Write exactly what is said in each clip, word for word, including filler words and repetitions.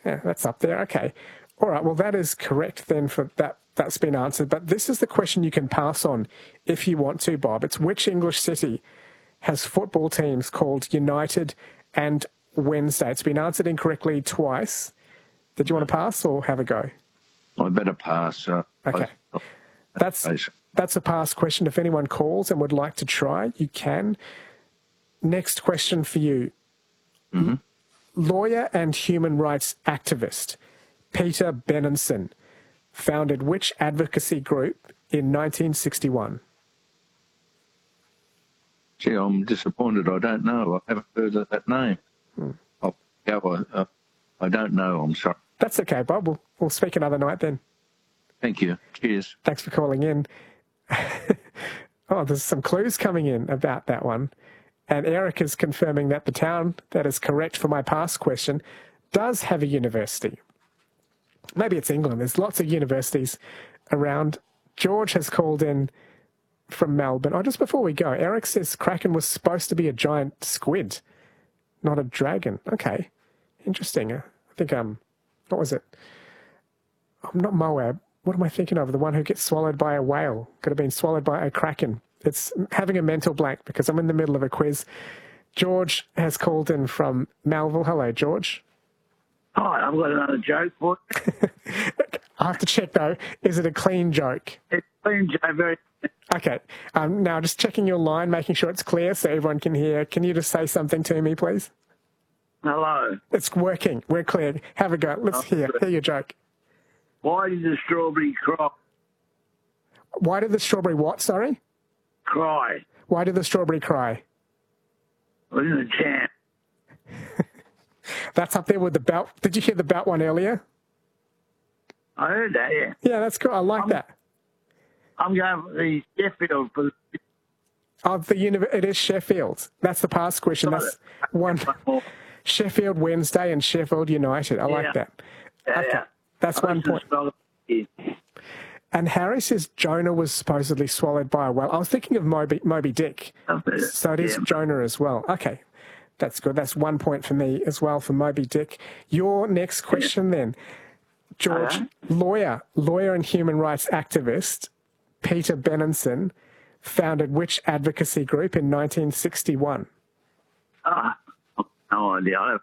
Yeah, that's up there. Okay. All right. Well, that is correct then for that. That's been answered. But this is the question you can pass on if you want to, Bob. It's which English city has football teams called United and Wednesday? It's been answered incorrectly twice. Did you want to pass or have a go? I better pass. Uh, okay. I, that's that's a pass question. If anyone calls and would like to try, you can. Next question for you. Mm-hmm. Lawyer and human rights activist Peter Benenson founded which advocacy group in nineteen sixty-one? Gee, I'm disappointed. I don't know. I haven't heard of that name. Hmm. I'll go. I, uh, I don't know. I'm sorry. That's okay, Bob. We'll, we'll speak another night then. Thank you. Cheers. Thanks for calling in. Oh, there's some clues coming in about that one. And Eric is confirming that the town that is correct for my past question does have a university. Maybe it's England. There's lots of universities around. George has called in from Melbourne. Oh, just before we go, Eric says Kraken was supposed to be a giant squid, not a dragon. Okay. Interesting. I think, um, what was it? I'm oh, not Moab. What am I thinking of? The one who gets swallowed by a whale. Could have been swallowed by a kraken. It's having a mental blank because I'm in the middle of a quiz. George has called in from Melville. Hello, George. Hi, I've got another joke for you. I have to check, though. Is it a clean joke? It's a clean joke, very... Okay. Um, now, just checking your line, making sure it's clear so everyone can hear. Can you just say something to me, please? Hello. It's working. We're clear. Have a go. Let's oh, hear. Hear your joke. Why did the strawberry cry? Why did the strawberry what, sorry? Cry. Why did the strawberry cry? It was in the jam. That's up there with the belt. Did you hear the belt one earlier? I heard that, yeah. Yeah, that's cool. I like I'm, that. I'm going for the Sheffield. For the... Oh, the uni- it is Sheffield. That's the past question. That's one. Sheffield Wednesday and Sheffield United. I yeah. like that. Yeah, okay. yeah. That's one point. And Harry says Jonah was supposedly swallowed by a whale. I was thinking of Moby, Moby Dick. So it is yeah. Jonah as well. Okay. That's good. That's one point for me as well for Moby Dick. Your next question then. George, uh-huh. lawyer, lawyer and human rights activist Peter Benenson founded which advocacy group in nineteen sixty-one? Uh, no idea.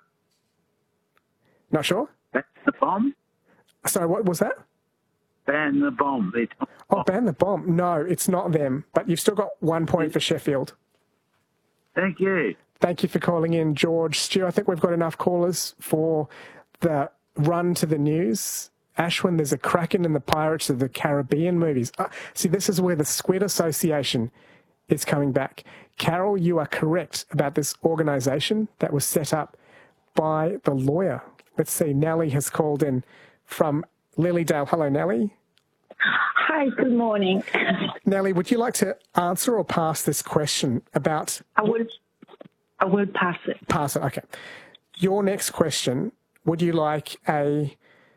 Not sure? Ban the bomb? Sorry, what was that? Ban the bomb. Oh, ban the bomb. No, it's not them. But you've still got one point for Sheffield. Thank you. Thank you for calling in, George. Stu, I think we've got enough callers for the run to the news. Ashwin, there's a Kraken in the Pirates of the Caribbean movies. Uh, see, this is where the Squid Association is coming back. Carol, you are correct about this organisation that was set up by the lawyer. Let's see, Nellie has called in from Lilydale. Hello, Nellie. Hi, good morning. Nellie, would you like to answer or pass this question about... I would, I would pass it. Pass it, okay. Your next question, would you like a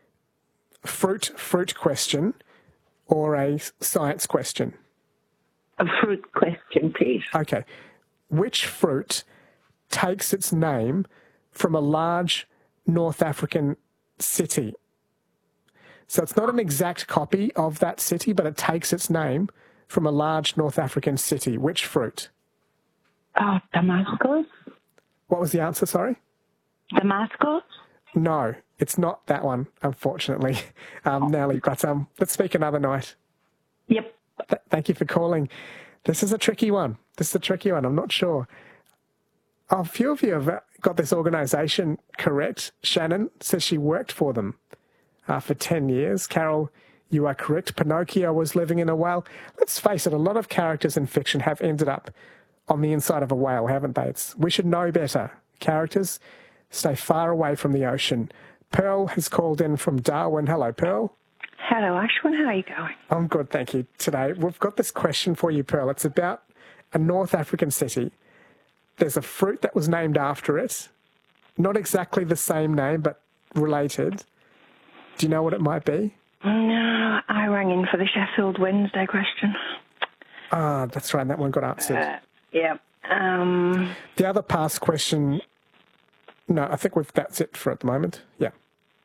fruit fruit question or a science question? A fruit question, please. Okay. Which fruit takes its name from a large North African city? So it's not an exact copy of that city, but it takes its name from a large North African city. Which fruit? Oh, Damascus. What was the answer, sorry? Damascus? No, it's not that one, unfortunately, um, Nellie. But um, let's speak another night. Yep. Th- thank you for calling. This is a tricky one. This is a tricky one. I'm not sure. A few of you have got this organisation correct. Shannon says she worked for them uh, for ten years. Carol, you are correct. Pinocchio was living in a whale. Let's face it, a lot of characters in fiction have ended up on the inside of a whale, haven't they? It's, we should know better. Characters, stay far away from the ocean. Pearl has called in from Darwin. Hello, Pearl. Hello, Ashwin. How are you going? I'm good, thank you. Today, we've got this question for you, Pearl. It's about a North African city. There's a fruit that was named after it. Not exactly the same name, but related. Do you know what it might be? No, I rang in for the Sheffield Wednesday question. Ah, that's right. That one got answered. Uh, yeah. Um... The other past question... No, I think we've, that's it for at the moment. Yeah.